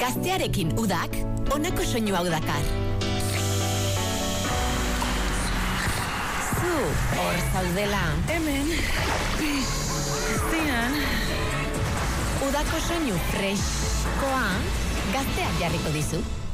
Gaztearekin udak, honako soinu hau dakar. Zu, hor zaudela. Hemen, piztinan. Udako soinu freskoa, gazteak jarriko dizu.